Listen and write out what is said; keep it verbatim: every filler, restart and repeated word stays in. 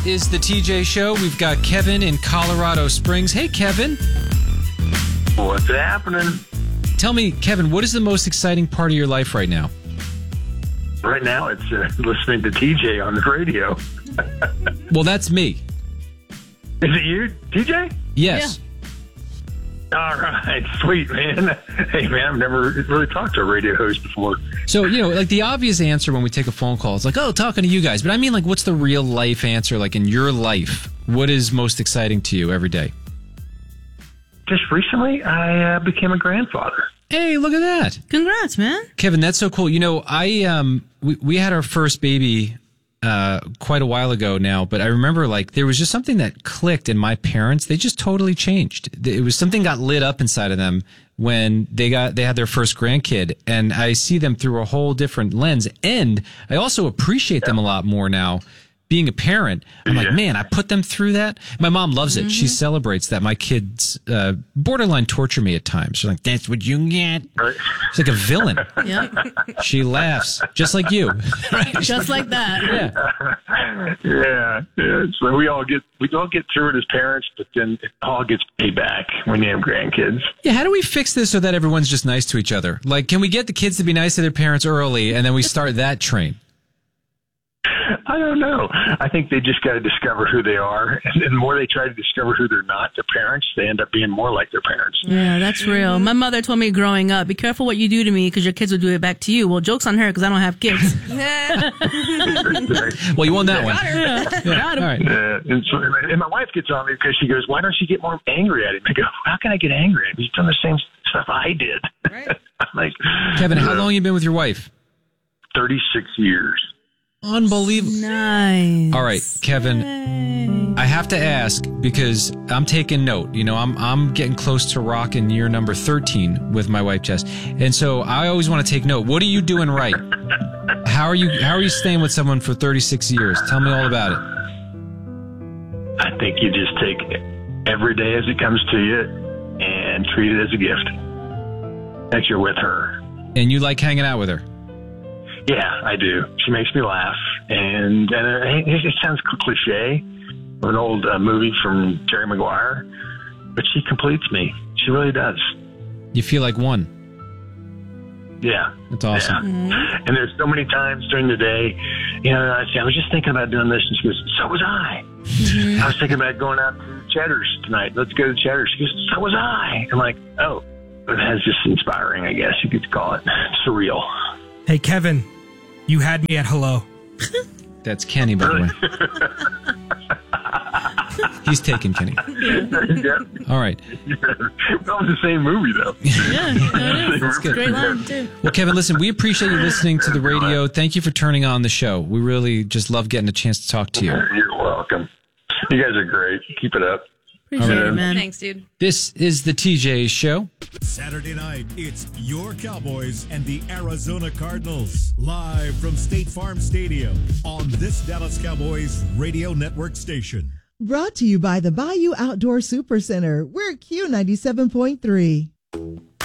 Is the T J Show. We've got Kevin in Colorado Springs. Hey, Kevin. What's happening? Tell me, Kevin, what is the most exciting part of your life right now? Right now, it's uh, listening to T J on the radio. Well, that's me. Is it you, T J? Yes. Yeah. All right. Sweet, man. Hey, man, I've never really talked to a radio host before. So, you know, like the obvious answer when we take a phone call is like, oh, talking to you guys. But I mean, like, what's the real life answer? Like in your life, what is most exciting to you every day? Just recently, I uh, became a grandfather. Hey, look at that. Congrats, man. Kevin, that's so cool. You know, I um we, we had our first baby uh quite a while ago now, but I remember like there was just something that clicked in my parents. They just totally changed. It was something got lit up inside of them when they got they had their first grandkid, and I see them through a whole different lens, and I also appreciate them a lot more now. Being a parent, I'm like, Yeah. man, I put them through that. My mom loves it. Mm-hmm. She celebrates that. My kids uh, borderline torture me at times. She's like, that's what you get. Right? She's like a villain. Yep. She laughs just like you. Right? Just like that. Yeah. Yeah, yeah. So we all get we all get through it as parents, but then it all gets paid back when you have grandkids. Yeah. How do we fix this so that everyone's just nice to each other? Like, can we get the kids to be nice to their parents early, and then we start that train? I don't know. I think they just got to discover who they are. And the more they try to discover who they're not, their parents, they end up being more like their parents. Yeah, that's real. My mother told me growing up, be careful what you do to me because your kids will do it back to you. Well, joke's on her because I don't have kids. Well, you won that one. Yeah. Got him. All right. Uh, and, so, and my wife gets on me because she goes, why don't you get more angry at him? I go, how can I get angry at him? He's done the same stuff I did. Right. I'm like, Kevin, how long have you been with your wife? thirty-six years. Unbelievable. Nice. All right, Kevin, I have to ask because I'm taking note. You know, I'm I'm getting close to rocking year number thirteen with my wife, Jess. And so I always want to take note. What are you doing right? How are you how are you staying with someone for thirty-six years? Tell me all about it. I think you just take every day as it comes to you and treat it as a gift that you're with her. And you like hanging out with her? Yeah, I do. She makes me laugh, and, and it, it sounds cliche, of an old uh, movie from Jerry Maguire, but she completes me. She really does. You feel like one. Yeah. That's awesome. Yeah. Mm-hmm. And there's so many times during the day, you know, I say, I was just thinking about doing this, and she goes, so was I. Mm-hmm. I was thinking about going out to Cheddar's tonight. Let's go to Cheddar's. She goes, so was I. I'm like, oh, it has just inspiring, I guess you could call it. Surreal. Hey, Kevin, you had me at hello. That's Kenny, by the way. He's taking Kenny. Yeah. All right. That was the same movie, though. Yeah, that is. That's good. Great line, too. Well, Kevin, listen, we appreciate you listening to the radio. Thank you for turning on the show. We really just love getting a chance to talk to you. You're welcome. You guys are great. Keep it up. Appreciate All right. it, man. Thanks, dude. This is the T J Show. Saturday night, it's your Cowboys and the Arizona Cardinals. Live from State Farm Stadium on this Dallas Cowboys radio network station. Brought to you by the Bayou Outdoor Super Center. We're Q ninety-seven point three.